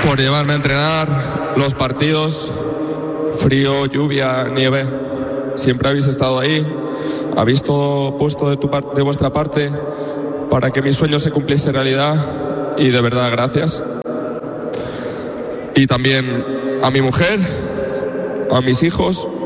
por llevarme a entrenar, los partidos, frío, lluvia, nieve. Siempre habéis estado ahí, habéis todo puesto de vuestra parte para que mi sueño se cumpliese realidad y de verdad gracias. Y también a mi mujer, a mis hijos